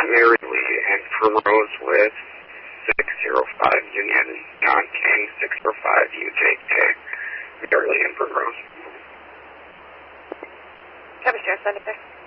Mary Lee and Primrose with 605 Union, John King 605 UJK, Mary Lee and Primrose. Cover Sheriff, send it there.